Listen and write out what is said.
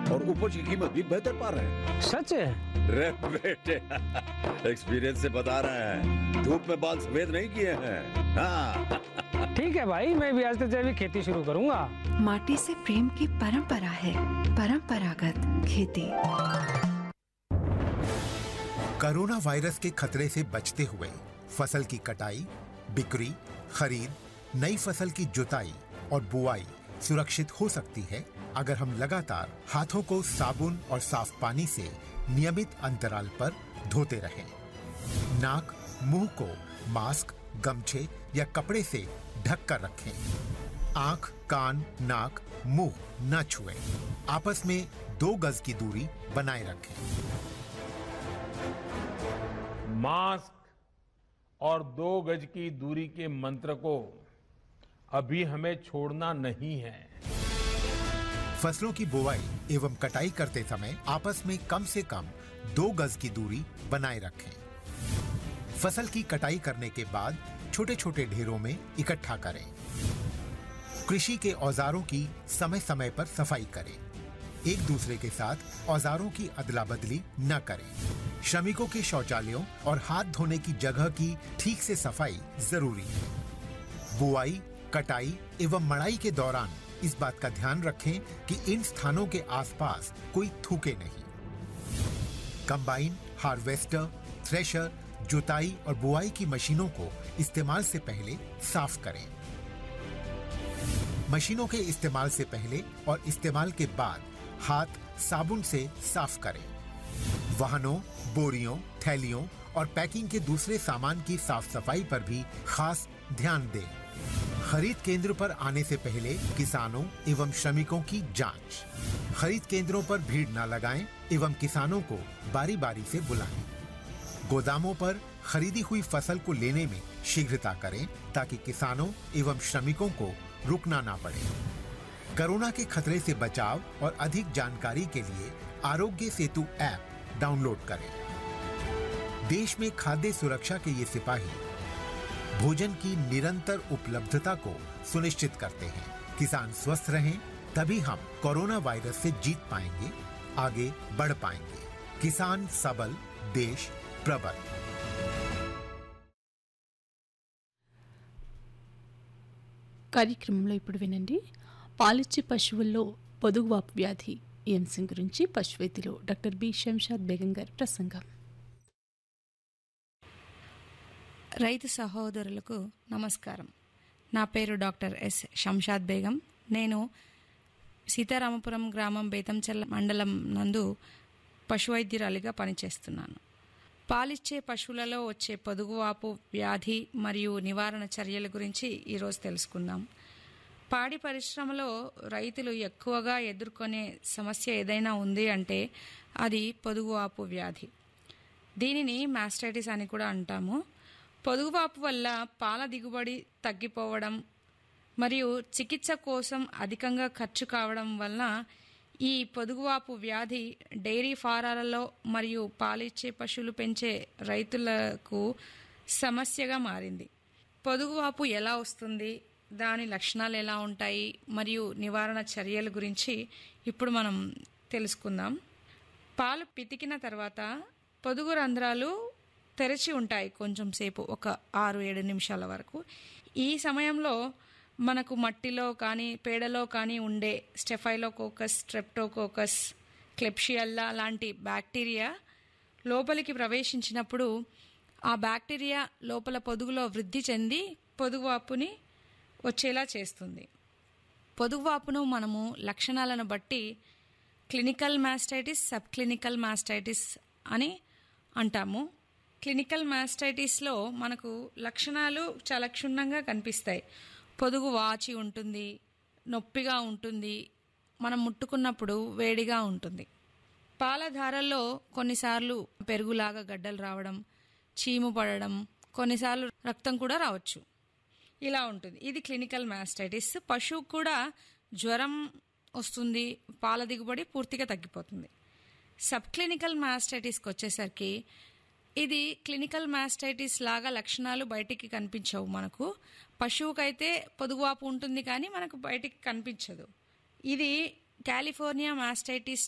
और उपज की कीमत भी बेहतर पा रहे हैं। सच है? रे बेटे एक्सपीरियंस से बता रहे हैं, धूप में बाल सफेद नहीं किए हैं। हाँ ठीक है भाई, मैं भी आज से जैविक खेती शुरू करूंगा। माटी से प्रेम की परंपरा है, परंपरागत खेती। कोरोना वायरस के खतरे से बचते हुए फसल की कटाई, बिक्री, खरीद, नई फसल की जुताई और बुआई सुरक्षित हो सकती है अगर हम लगातार हाथों को साबुन और साफ पानी से नियमित अंतराल पर धोते रहें। नाक, मुंह को मास्क, गमछे या कपड़े से ढक कर रखें। आंख, कान, नाक, मुंह न छुएं। आपस में 2 गज की दूरी बनाए रखें। मास्क और 2 गज की दूरी के मंत्र को अभी हमें छोड़ना नहीं है। फसलों की बुवाई एवं कटाई करते समय आपस में कम से कम 2 गज की दूरी बनाए रखें। फसल की कटाई करने के बाद छोटे छोटे ढेरों में इकट्ठा करें। कृषि के औजारों की समय समय पर सफाई करें। एक दूसरे के साथ औजारों की अदला बदली न करें। श्रमिकों के शौचालयों और हाथ धोने की जगह की ठीक से सफाई जरूरी है। बुआई, कटाई एवं मड़ाई के दौरान इस बात का ध्यान रखें कि इन स्थानों के आसपास कोई थूके नहीं। कंबाइन, हार्वेस्टर, थ्रेशर, जुताई और बुआई की मशीनों को इस्तेमाल से पहले साफ करें। मशीनों के इस्तेमाल से पहले और इस्तेमाल के बाद हाथ साबुन से साफ करें। वाहनों, बोरियों, थैलियों और पैकिंग के दूसरे सामान की साफ सफाई पर भी खास ध्यान दें। खरीद केंद्र पर आने से पहले किसानों एवं श्रमिकों की जांच। खरीद केंद्रों पर भीड़ न लगाएं एवं किसानों को बारी बारी से बुलाएं। गोदामों पर खरीदी हुई फसल को लेने में शीघ्रता करें ताकि किसानों एवं श्रमिकों को रुकना ना पड़े। कोरोना के खतरे से बचाव और अधिक जानकारी के लिए आरोग्य सेतु ऐप डाउनलोड करें। देश में खाद्य सुरक्षा के ये सिपाही भोजन की निरंतर उपलब्धता को सुनिश्चित करते हैं। किसान स्वस्थ रहें तभी हम कोरोना वायरस से जीत पाएंगे, आगे बढ़ पाएंगे। किसान सबल, देश प्रबल। కార్యక్రమంలో ఇప్పుడు వినండి, పాలిచ్చే పశువుల్లో పొదుగువాపు వ్యాధి ఈ అంశం గురించి పశువైద్యులు డాక్టర్ బి శంషాద్ బేగం గారి ప్రసంగం. రైతు సహోదరులకు నమస్కారం. నా పేరు డాక్టర్ ఎస్ శంషాద్ బేగం. నేను సీతారామపురం గ్రామం బేతంచెల్ల మండలం నందు పశువైద్యురాలిగా పనిచేస్తున్నాను. పాలిచ్చే పశువులలో వచ్చే పొదుగువాపు వ్యాధి మరియు నివారణ చర్యల గురించి ఈరోజు తెలుసుకుందాం. పాడి పరిశ్రమలో రైతులు ఎక్కువగా ఎదుర్కొనే సమస్య ఏదైనా ఉంది అంటే అది పొదుగువాపు వ్యాధి. దీనిని మాస్టైటిస్ అని కూడా అంటాము. పొదుగువాపు వల్ల పాల దిగుబడి తగ్గిపోవడం మరియు చికిత్స కోసం అధికంగా ఖర్చు కావడం వలన ఈ పొదుగువాపు వ్యాధి డైరీ ఫారాలలో మరియు పాలిచ్చే పశువులు పెంచే రైతులకు సమస్యగా మారింది. పొదుగువాపు ఎలా వస్తుంది, దాని లక్షణాలు ఎలా ఉంటాయి మరియు నివారణ చర్యల గురించి ఇప్పుడు మనం తెలుసుకుందాం. పాలు పితికిన తర్వాత పొదుగు రంధ్రాలు తెరిచి ఉంటాయి కొంచెం సేపు, ఒక 6-7 నిమిషాల వరకు. ఈ సమయంలో మనకు మట్టిలో కానీ పేడలో కానీ ఉండే స్టెఫైలోకోకస్, స్ట్రెప్టోకోకస్, క్లెప్షియల్లా లాంటి బ్యాక్టీరియా లోపలికి ప్రవేశించినప్పుడు ఆ బ్యాక్టీరియా లోపల పొదుగులో వృద్ధి చెంది పొదుగువాపుని వచ్చేలా చేస్తుంది. పొదుగువాపును మనము లక్షణాలను బట్టి clinical mastitis, sub clinical mastitis అని అంటాము. క్లినికల్ మాస్టైటిస్లో మనకు లక్షణాలు చాలా క్షుణ్ణంగా కనిపిస్తాయి. పొదుగు వాచి ఉంటుంది, నొప్పిగా ఉంటుంది, మనం ముట్టుకున్నప్పుడు వేడిగా ఉంటుంది. పాలధారల్లో కొన్నిసార్లు పెరుగులాగా గడ్డలు రావడం, చీము పడడం, కొన్నిసార్లు రక్తం కూడా రావచ్చు. ఇలా ఉంటుంది. ఇది క్లినికల్ మాస్టైటిస్. పశువు కూడా జ్వరం వస్తుంది, పాల దిగుబడి పూర్తిగా తగ్గిపోతుంది. సబ్ క్లినికల్ మాస్టైటిస్కి వచ్చేసరికి ఇది క్లినికల్ మాస్టైటిస్ లాగా లక్షణాలు బయటికి కనిపించవు. మనకు పశువుకైతే పొదుగువాపు ఉంటుంది కానీ మనకు బయటికి కనిపించదు. ఇది కాలిఫోర్నియా మాస్టైటిస్